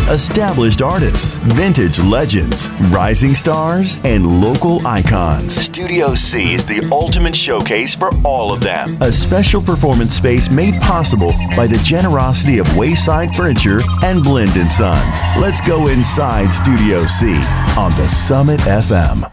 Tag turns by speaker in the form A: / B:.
A: established artists, vintage legends, rising stars, and local icons. Studio C is the ultimate showcase for all of them. A special performance space made possible by the generosity of Wayside Furniture and Blend & Sons. Let's go inside Studio C on the Summit FM.